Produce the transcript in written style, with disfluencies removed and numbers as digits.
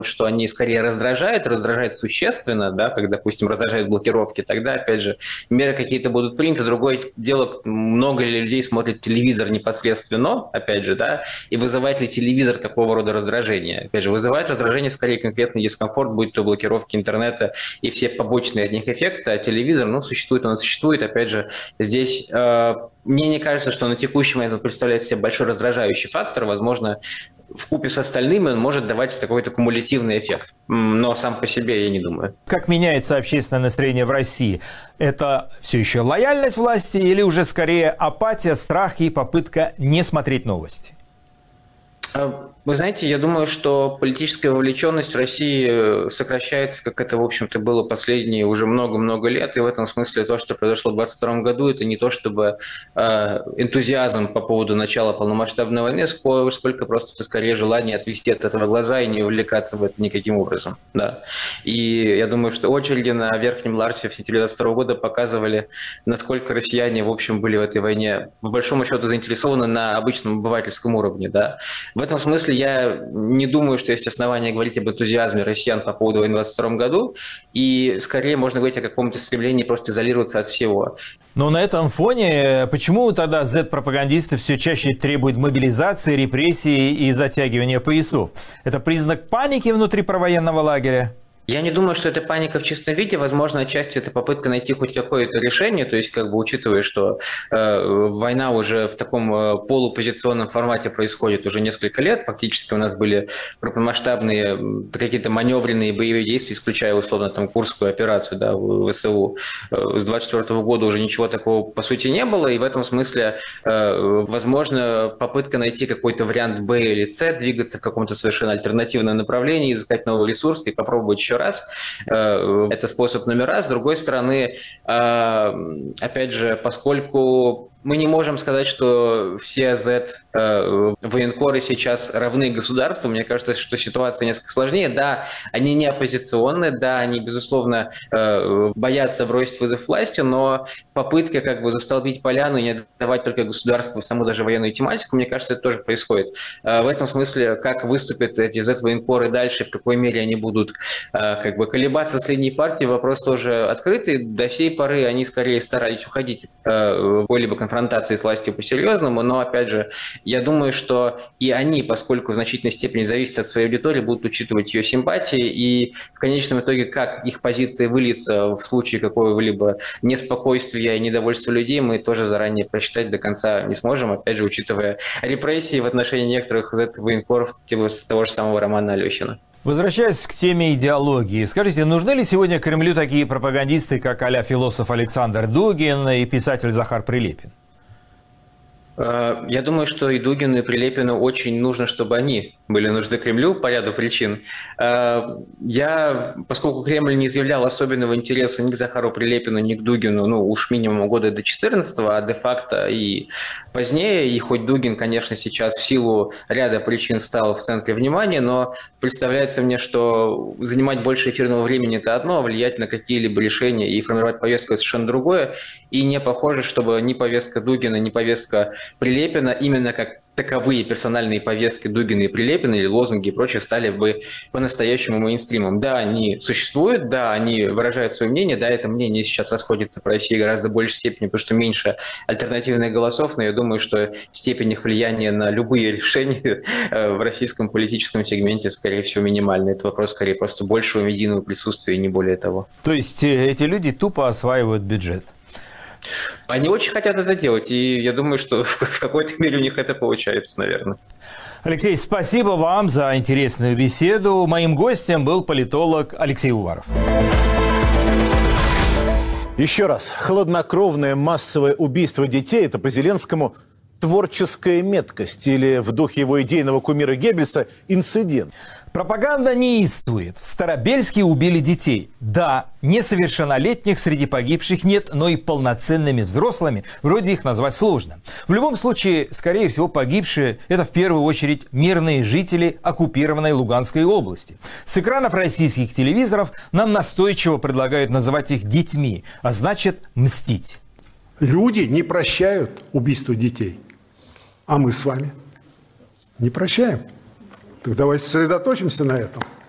что они скорее раздражают существенно, да, как, допустим, раздражают блокировки, тогда, опять же, меры какие-то будут приняты. Другое дело, много ли людей смотрят телевизор непосредственно, опять же, да, и вызывает ли телевизор такого рода раздражение. Опять же, вызывает раздражение скорее конкретный дискомфорт, будь то блокировки интернета и все побочные от них эффекты, а телевизор, ну, существует, он существует. Опять же, здесь мне не кажется, что на текущий момент он представляет себе большой раздражающий фактор. Возможно, вкупе с остальными он может давать какой-то кумулятивный эффект. Но сам по себе я не думаю. Как меняется общественное настроение в России? Это все еще лояльность власти или уже скорее апатия, страх и попытка не смотреть новости? Вы знаете, я думаю, что политическая вовлеченность в России сокращается, как это, в общем-то, было последние уже много-много лет. И в этом смысле то, что произошло в 2022 году, это не то чтобы энтузиазм по поводу начала полномасштабной войны, сколько просто скорее желание отвести от этого глаза и не увлекаться в это никаким образом. Да. И я думаю, что очереди на Верхнем Ларсе в сентябре 2022 года показывали, насколько россияне, в общем, были в этой войне, по большому счету, заинтересованы на обычном обывательском уровне. Да. В этом смысле я не думаю, что есть основания говорить об энтузиазме россиян по поводу войны в 2022 году, и скорее можно говорить о каком-то стремлении просто изолироваться от всего. Но на этом фоне почему тогда Z-пропагандисты все чаще требуют мобилизации, репрессий и затягивания поясов? Это признак паники внутри провоенного лагеря? Я не думаю, что это паника в чистом виде. Возможно, отчасти это попытка найти хоть какое-то решение, то есть, как бы учитывая, что война уже в таком полупозиционном формате происходит уже несколько лет. Фактически у нас были крупномасштабные какие-то маневренные боевые действия, исключая условно там Курскую операцию, да, в ВСУ. С 24 года уже ничего такого по сути не было, и в этом смысле, возможно, попытка найти какой-то вариант Б или С, двигаться в каком-то совершенно альтернативном направлении, искать новые ресурсы и попробовать еще раз. Это способ номер раз. С другой стороны, опять же, поскольку мы не можем сказать, что все Z-военкоры сейчас равны государству. Мне кажется, что ситуация несколько сложнее. Да, они не оппозиционные, да, они, безусловно, боятся бросить вызов власти, но попытка как бы застолбить поляну и не давать только государству саму даже военную тематику, мне кажется, это тоже происходит. В этом смысле, как выступят эти Z-военкоры дальше, в какой мере они будут как бы колебаться с линией партии, вопрос тоже открытый. До сей поры они скорее старались уходить в какой-либо конфронтации с властью по-серьезному, но, опять же, я думаю, что и они, поскольку в значительной степени зависят от своей аудитории, будут учитывать ее симпатии, и в конечном итоге, как их позиция выльется в случае какого-либо неспокойствия и недовольства людей, мы тоже заранее просчитать до конца не сможем, опять же, учитывая репрессии в отношении некоторых Z-военкоров, типа того же самого Романа Алехина. Возвращаясь к теме идеологии, скажите, нужны ли сегодня Кремлю такие пропагандисты, как а-ля философ Александр Дугин и писатель Захар Прилепин? Я думаю, что и Дугину, и Прилепину очень нужно, чтобы они были нужны Кремлю по ряду причин. Поскольку Кремль не изъявлял особенного интереса ни к Захару Прилепину, ни к Дугину, ну уж минимум года до 14-го, а де-факто и позднее, и хоть Дугин, конечно, сейчас в силу ряда причин стал в центре внимания, но представляется мне, что занимать больше эфирного времени – это одно, а влиять на какие-либо решения и формировать повестку – это совершенно другое. И не похоже, чтобы ни повестка Дугина, ни повестка Прилепина именно как таковые персональные повестки Дугина и Прилепина или лозунги и прочее стали бы по-настоящему мейнстримом. Да, они существуют, да, они выражают свое мнение, да, это мнение сейчас расходится по России гораздо большей степени, потому что меньше альтернативных голосов, но я думаю, что степень их влияния на любые решения в российском политическом сегменте, скорее всего, минимальна. Это вопрос, скорее, просто большего медийного присутствия и не более того. То есть эти люди тупо осваивают бюджет? Они очень хотят это делать, и я думаю, что в какой-то мере у них это получается, наверное. Алексей, спасибо вам за интересную беседу. Моим гостем был политолог Алексей Уваров. Еще раз, хладнокровное массовое убийство детей – это по Зеленскому творческая меткость или в духе его идейного кумира Геббельса инцидент. Пропаганда неистует. В Старобельске убили детей. Да, несовершеннолетних среди погибших нет, но и полноценными взрослыми вроде их назвать сложно. В любом случае, скорее всего, погибшие – это в первую очередь мирные жители оккупированной Луганской области. С экранов российских телевизоров нам настойчиво предлагают называть их детьми, а значит мстить. Люди не прощают убийство детей, а мы с вами не прощаем. Так давайте сосредоточимся на этом.